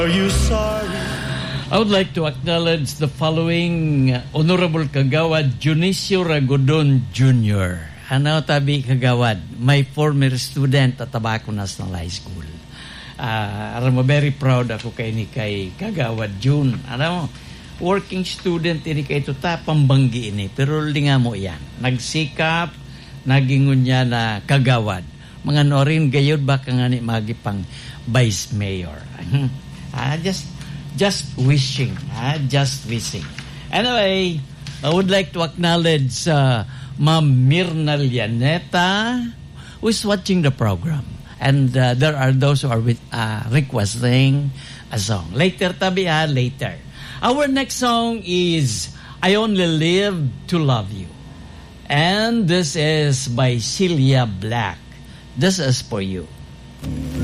Are you sorry? I would like to acknowledge the following Honorable Kagawad Junicio Ragodon Jr. Ano tabi Kagawad, my former student at Tabaco National High School. I'm very proud ako kay Kagawad Jun. Ano, working student ini kay ito pambanggi ini. Pero linga mo yan. Nagsikap, nagingon niya na Kagawad. Mga norin gayod baka nga ni magipang Vice Mayor. Just wishing. Just wishing. Anyway, I would like to acknowledge Ma'am Mirna Llaneta, who is watching the program. And there are those who are requesting a song. Later, later. Our next song is I Only Live to Love You. And this is by Celia Black. This is for you.